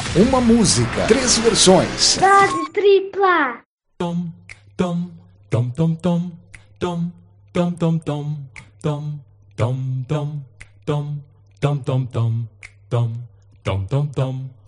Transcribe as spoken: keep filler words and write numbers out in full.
Uma música, três versões. Dose tripla. Tom, tom, tom, tom, tom, tom, tom, tom, tom, tom, tom, tom, tom, tom, tom, tom, tom, tom, tom, tom.